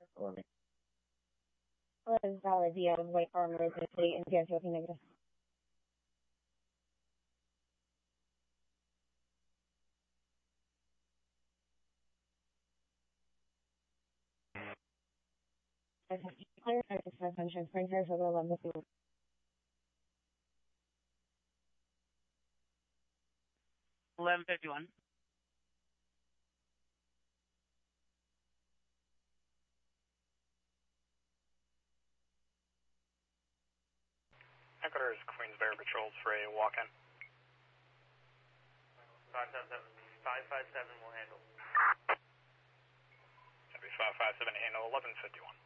Valid via White Farm Emergency and Pierce Joking Negative. 500 Spring Fair, Sugar 11 2. $11.51. Headquarters Queensbury patrols for a walk-in. 557 will handle. Copy 557 handle 1151.